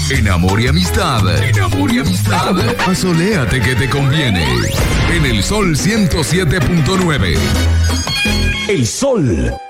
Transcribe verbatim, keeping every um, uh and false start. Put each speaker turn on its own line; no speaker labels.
En amor y amistad. En amor y amistad. Asoléate que te conviene. En el Sol ciento siete punto nueve.
El Sol